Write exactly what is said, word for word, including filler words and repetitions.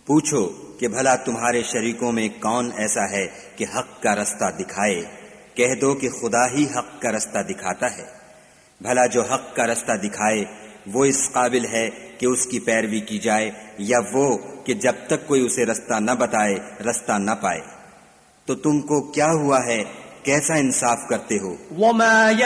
पूछो कि भला तुम्हारे शरीकों में कौन ऐसा है कि हक का रास्ता दिखाए। कह दो कि खुदा ही हक का रास्ता दिखाता है। भला जो हक का रास्ता दिखाए वो इस काबिल है कि उसकी पैरवी की जाए, या वो कि जब तक कोई उसे रास्ता न बताए रास्ता न पाए। तो तुमको क्या हुआ है, कैसा इंसाफ करते हो।